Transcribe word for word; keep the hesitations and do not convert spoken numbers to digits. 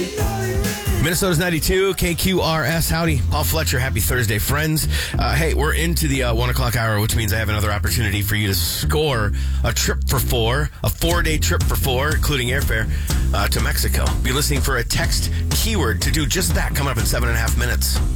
Minnesota's ninety-two, K Q R S. Howdy. Paul Fletcher. Happy Thursday, friends. Uh, hey, we're into the uh, one o'clock hour, which means I have another opportunity for you to score a trip for four, a four-day trip for four, including airfare, uh, to Mexico. Be listening for a text keyword to do just that coming up in seven and a half minutes.